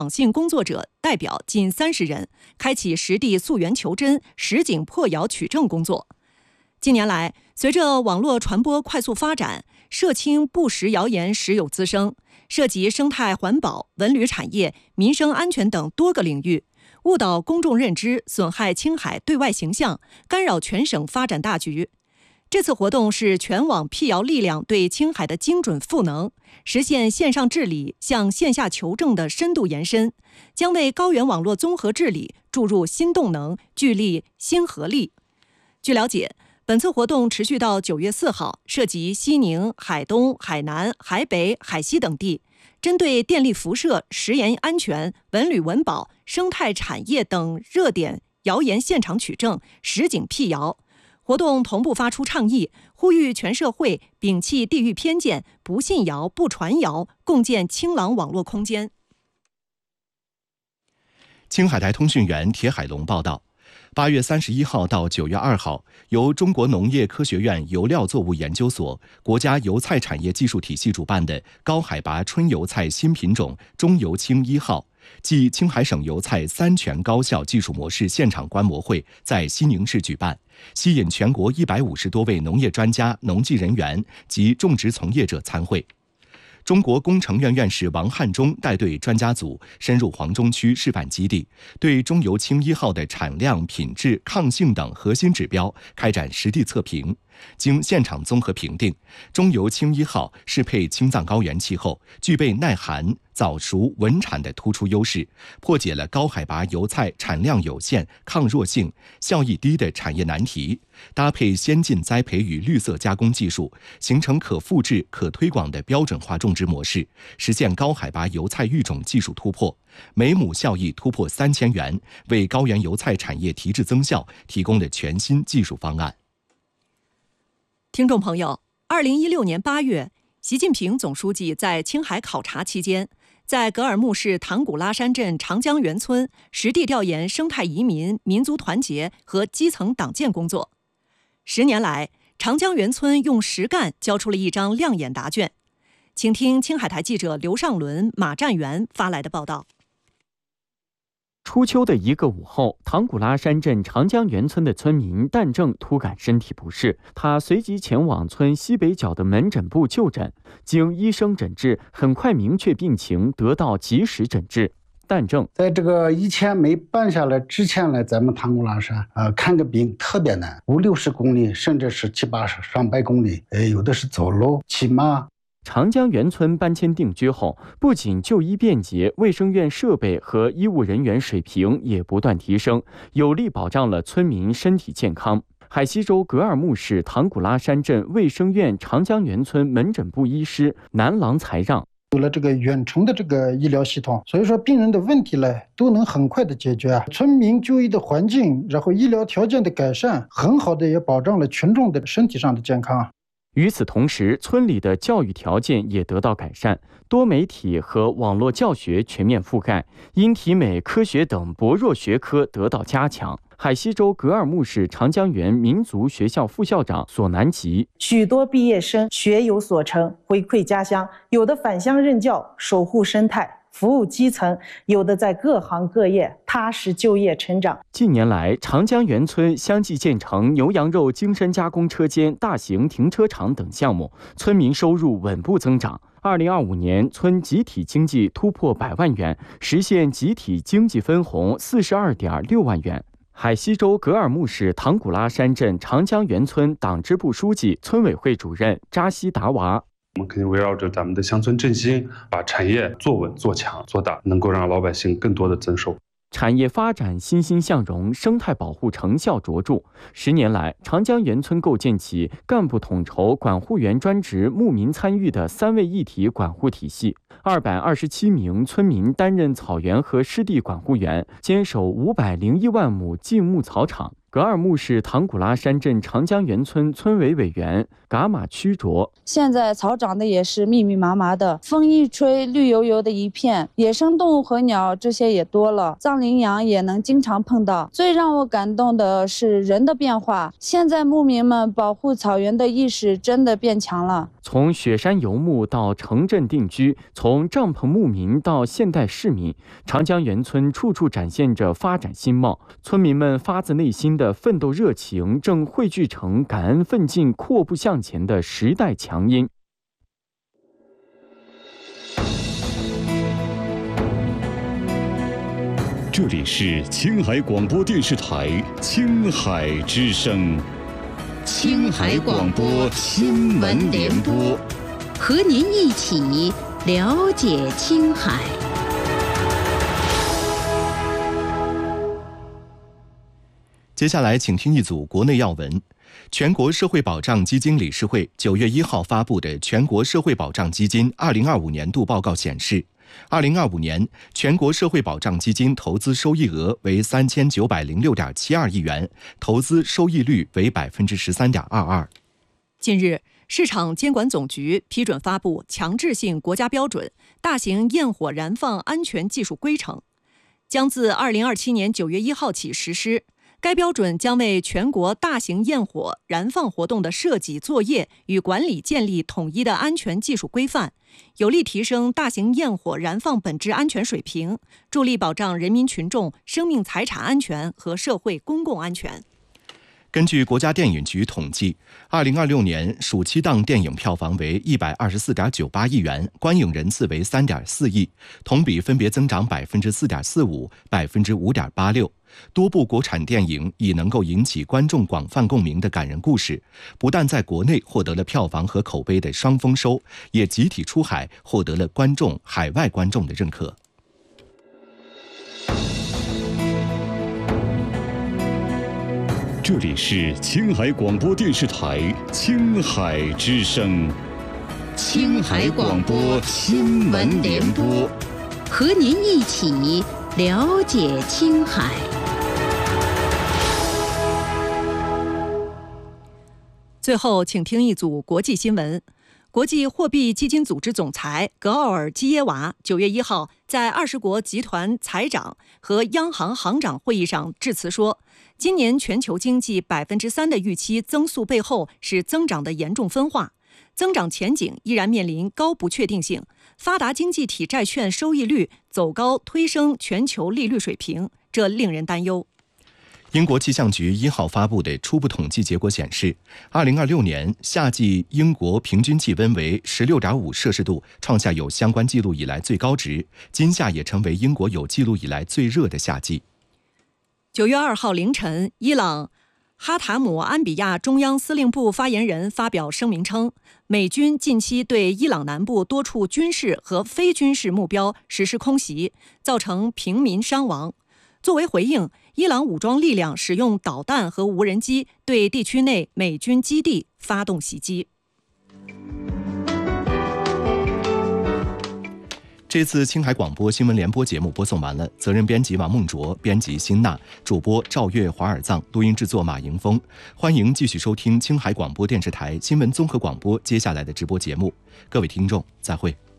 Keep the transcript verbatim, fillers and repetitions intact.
网信工作者代表近三十人，开启实地溯源求真、实景破谣取证工作。近年来，随着网络传播快速发展，涉青不实谣言时有滋生，涉及生态环保、文旅产业、民生安全等多个领域，误导公众认知，损害青海对外形象，干扰全省发展大局。这次活动是全网辟谣力量对青海的精准赋能，实现线上治理向线下求证的深度延伸，将为高原网络综合治理注入新动能，聚力新合力。据了解，本次活动持续到九月四号，涉及西宁、海东、海南、海北、海西等地，针对电力辐射、食盐安全、文旅文保、生态产业等热点谣言现场取证、实景辟谣。活动同步发出倡议，呼吁全社会摒弃地域偏见，不信谣、不传谣，共建清朗网络空间。 青海台通讯员铁海龙报道，八月三十一号到九月二号，由中国农业科学院油料作物研究所、国家油菜产业技术体系主办的高海拔春油菜新品种中油青一号暨青海省油菜三全高效技术模式现场观摩会在西宁市举办，吸引全国一百五十多位农业专家、农技人员及种植从业者参会。中国工程院院士王汉忠带队专家组深入黄中区示范基地，对中油青一号的产量、品质、抗性等核心指标开展实地测评。经现场综合评定，中油青一号适配青藏高原气候，具备耐寒、早熟、稳产的突出优势，破解了高海拔油菜产量有限、抗弱性、效益低的产业难题，搭配先进栽培与绿色加工技术，形成可复制、可推广的标准化种植模式，实现高海拔油菜育种技术突破，每亩效益突破三千元，为高原油菜产业提质增效提供了全新技术方案。 听众朋友，二零一六年八月，习近平总书记在青海考察期间，在格尔木市唐古拉山镇长江源村实地调研生态移民、民族团结和基层党建工作。十年来，长江源村用实干交出了一张亮眼答卷。请听青海台记者刘尚伦、马占元发来的报道。 初秋的一个午后，唐古拉山镇长江源村的村民蛋正突感身体不适，他随即前往村西北角的门诊部就诊。经医生诊治，很快明确病情，得到及时诊治。蛋正在这个以前没办下来之前呢，咱们唐古拉山呃看个病特别难，五六十公里，甚至是七八十、上百公里，呃，有的是走路、骑马。 长江源村搬迁定居后，不仅就医便捷，卫生院设备和医务人员水平也不断提升，有力保障了村民身体健康。海西州格尔木市唐古拉山镇卫生院长江源村门诊部医师南郎才让， 有了这个远程的这个医疗系统，所以说病人的问题呢都能很快的解决，村民就医的环境，然后医疗条件的改善，很好的也保障了群众的身体上的健康。 与此同时，村里的教育条件也得到改善，多媒体和网络教学全面覆盖，音体美、科学等薄弱学科得到加强。海西州格尔木市长江源民族学校副校长索南吉， 许多毕业生学有所成，回馈家乡，有的返乡任教，守护生态，服务基层，有的在各行各业踏实就业成长。 近年来，长江源村相继建成牛羊肉精深加工车间、大型停车场等项目，村民收入稳步增长。二零二五年，村集体经济突破百万元，实现集体经济分红四十二点六万元。海西州格尔木市唐古拉山镇长江源村党支部书记、村委会主任扎西达娃。 我们肯定围绕着咱们的乡村振兴，把产业做稳、做强、做大，能够让老百姓更多的增收。 产业发展欣欣向荣，生态保护成效卓著。十年来，长江源村构建起干部统筹、管护员专职、牧民参与的三位一体管护体系。二百二十七名村民担任草原和湿地管护员，坚守五百零一万亩禁牧草场。格尔木市唐古拉山镇长江源村村委委员噶玛曲卓， 现在草长得也是密密麻麻的，风一吹，绿油油的一片，野生动物和鸟这些也多了，藏羚羊也能经常碰到。最让我感动的是人的变化，现在牧民们保护草原的意识真的变强了。 从雪山游牧到城镇定居，从帐篷牧民到现代市民，长江源村处处展现着发展新貌。村民们发自内心的奋斗热情，正汇聚成感恩奋进、阔步向前的时代强音。 这里是青海广播电视台青海之声， 青海广播新闻联播，和您一起了解青海。 接下来，请听一组国内要闻。全国社会保障基金理事会九月一号发布的《全国社会保障基金二零二五年度报告》显示，二零二五年全国社会保障基金投资收益额为三千九百零六点七二亿元，投资收益率为百分之十三点二二。 近日，市场监管总局批准发布强制性国家标准《大型焰火燃放安全技术规程》，将自二零二七年九月一号起实施。该标准将为全国大型焰火燃放活动的设计、作业与管理建立统一的安全技术规范，有力提升大型焰火燃放本质安全水平，助力保障人民群众生命财产安全和社会公共安全。 根据国家电影局统计，二零二六年暑期档电影票房为一百二十四点九八亿元，观影人次为三点四亿，同比分别增长百分之四点四五、百分之五点八六。多部国产电影以能够引起观众广泛共鸣的感人故事，不但在国内获得了票房和口碑的双丰收，也集体出海获得了观众、海外观众的认可。 这里是青海广播电视台青海之声， 青海广播新闻联播，和您一起了解青海。 最后，请听一组国际新闻。国际货币基金组织总裁格奥尔基耶娃九月一号在二十国集团财长和央行行长会议上致辞说，今年全球经济百分之三的预期增速背后是增长的严重分化，增长前景依然面临高不确定性，发达经济体债券收益率走高推升全球利率水平，这令人担忧。 英国气象局一号发布的初步统计结果显示，二零二六年夏季英国平均气温为 十六点五摄氏度，创下有相关记录以来最高值，今夏也成为英国有记录以来最热的夏季。 九月二号凌晨，伊朗哈塔姆安比亚中央司令部发言人发表声明称，美军近期对伊朗南部多处军事和非军事目标实施空袭，造成平民伤亡。作为回应，伊朗武装力量使用导弹和无人机对地区内美军基地发动袭击。 这次青海广播新闻联播节目播送完了，责任编辑王梦卓，编辑辛娜，主播赵月、华尔藏，录音制作马迎峰。欢迎继续收听青海广播电视台新闻综合广播接下来的直播节目，各位听众，再会。